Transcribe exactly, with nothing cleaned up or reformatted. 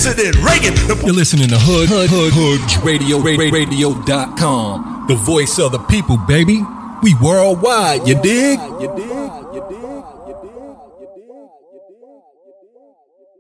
President Reagan. You're listening to Hood, Hood, Hood, Hood Radio, Radio dot com. The voice of the people, baby. We worldwide, you dig? You dig? You dig? You dig? You dig?